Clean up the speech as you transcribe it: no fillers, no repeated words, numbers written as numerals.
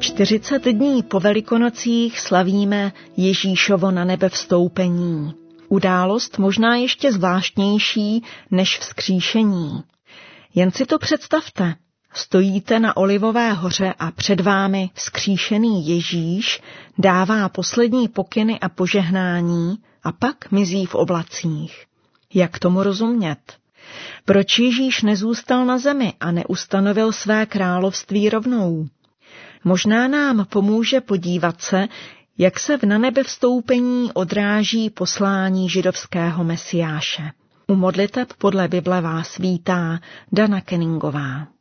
40 dní po Velikonocích slavíme Ježíšovo na nebe vstoupení. Událost možná ještě zvláštnější než vzkříšení. Jen si to představte. Stojíte na Olivové hoře a před vámi vzkříšený Ježíš dává poslední pokyny a požehnání a pak mizí v oblacích. Jak tomu rozumět? Proč Ježíš nezůstal na zemi a neustanovil své království rovnou? Možná nám pomůže podívat se, jak se v nanebevstoupení odráží poslání židovského Mesiáše. U modliteb podle Bible vás vítá Dana Kenningová.